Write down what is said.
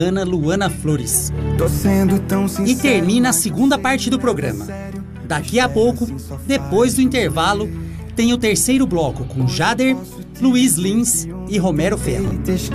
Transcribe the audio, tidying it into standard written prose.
Ana Luana Flores. E termina a segunda parte do programa. Daqui a pouco, depois do intervalo, tem o terceiro bloco com Jader, Luiz Lins e Romero Ferro.